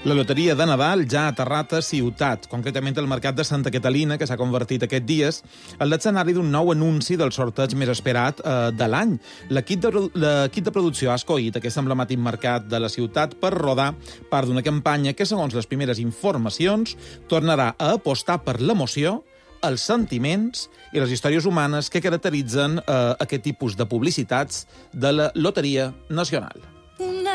La loteria de Nadal ja ha aterrat a Ciutat, concretament al mercat de Santa Catalina, que s'ha convertit aquests dies en l'escenari d'un nou anunci del sorteig més esperat de l'any. L'equip de producció ha escollit aquest emblemàtic mercat de la ciutat per rodar part d'una campanya que, segons les primeres informacions, tornarà a apostar per l'emoció, els sentiments i les històries humanes que caracteritzen aquest tipus de publicitats de la Loteria Nacional.